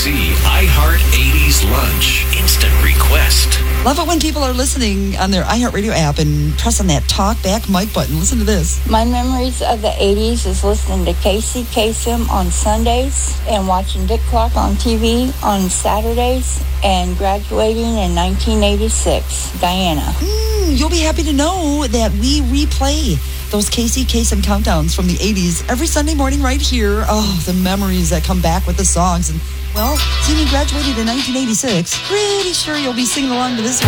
KC iHeart 80s Lunch. Instant request. Love it when people are listening on their iHeartRadio app and pressing that talk back mic button. Listen to this. My memories of the 80s is listening to Casey Kasem on Sundays and watching Dick Clark on TV on Saturdays and graduating in 1986. Diana. You'll be happy to know that we replay those Casey Kasem countdowns from the 80s every Sunday morning right here. Oh, the memories that come back with the songs. And, well, seeing you graduated in 1986, pretty sure you'll be singing along to this one.